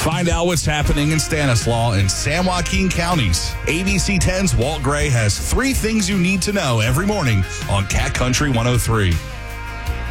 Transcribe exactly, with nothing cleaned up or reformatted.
Find out what's happening in Stanislaus and San Joaquin counties. A B C ten's Walt Gray has three things you need to know every morning on Cat Country one oh three.